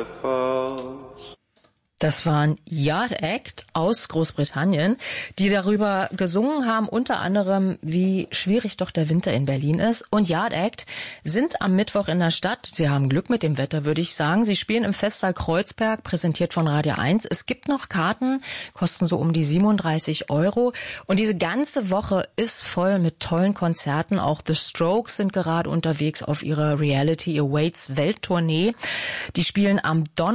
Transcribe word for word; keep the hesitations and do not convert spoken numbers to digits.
Das waren Yard Act aus Großbritannien, die darüber gesungen haben, unter anderem, wie schwierig doch der Winter in Berlin ist. Und Yard Act sind am Mittwoch in der Stadt. Sie haben Glück mit dem Wetter, würde ich sagen. Sie spielen im Festsaal Kreuzberg, präsentiert von Radio eins. Es gibt noch Karten, kosten so um die siebenunddreißig Euro. Und diese ganze Woche ist voll mit tollen Konzerten. Auch The Strokes sind gerade unterwegs auf ihrer Reality Awaits Welttournee. Die spielen am Donnerstag